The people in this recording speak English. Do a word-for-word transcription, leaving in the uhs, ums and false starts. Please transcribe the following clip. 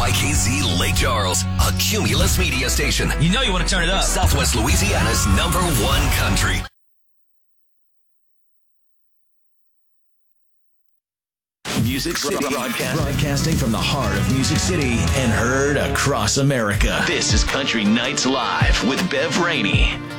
Y K Z Lake Charles, a Cumulus media station. You know you want to turn it up. Southwest Louisiana's number one country. Music City broadcasting. broadcasting from the heart of Music City and heard across America. This is Country Nights Live with Bev Rainey.